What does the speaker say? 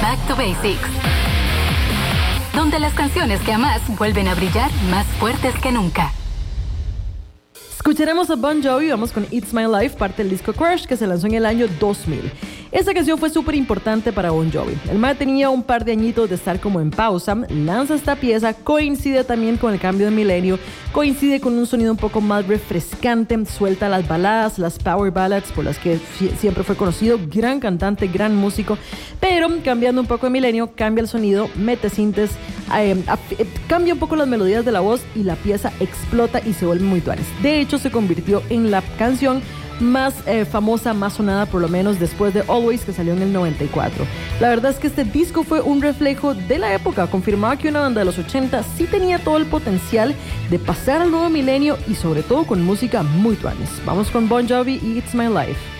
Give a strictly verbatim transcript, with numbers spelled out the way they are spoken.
Back to Basics, donde las canciones que amas vuelven a brillar más fuertes que nunca. Escucharemos a Bon Jovi, vamos con It's My Life, parte del disco Crush, que se lanzó en el año dos mil. Esta canción fue súper importante para Bon Jovi. El man tenía un par de añitos de estar como en pausa, lanza esta pieza, coincide también con el cambio de milenio, coincide con un sonido un poco más refrescante, suelta las baladas, las power ballads, por las que siempre fue conocido, gran cantante, gran músico, pero cambiando un poco de milenio, cambia el sonido, mete sintes, eh, eh, cambia un poco las melodías de la voz y la pieza explota y se vuelve muy tuanes. De hecho, se convirtió en la canción más eh, famosa, más sonada, por lo menos después de Always, que salió en el noventa y cuatro. La verdad es que este disco fue un reflejo de la época, confirmaba que una banda de los ochenta sí tenía todo el potencial de pasar al nuevo milenio y sobre todo con música muy tuanes. Vamos con Bon Jovi y It's My Life.